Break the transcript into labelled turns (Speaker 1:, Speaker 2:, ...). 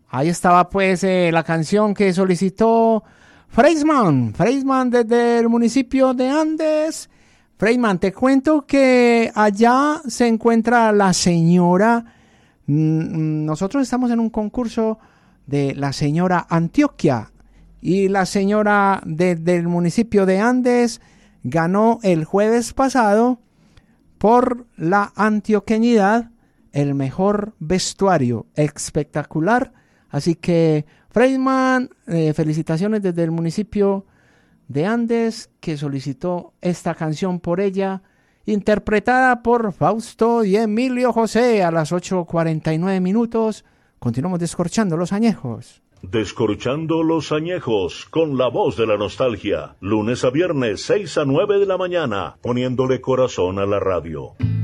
Speaker 1: Ahí estaba pues la canción que solicitó Freisman desde el municipio de Andes. Freisman, te cuento que allá se encuentra la señora, nosotros estamos en un concurso de la señora Antioquia y la señora del municipio de Andes ganó el jueves pasado por la antioqueñidad el mejor vestuario espectacular. Así que, Freisman, felicitaciones desde el municipio de Andes, que solicitó esta canción por ella, interpretada por Fausto y Emilio José a las 8:49 minutos. Continuamos descorchando los añejos.
Speaker 2: Descorchando los añejos con la voz de la nostalgia. Lunes a viernes, 6 a 9 de la mañana, poniéndole corazón a la radio.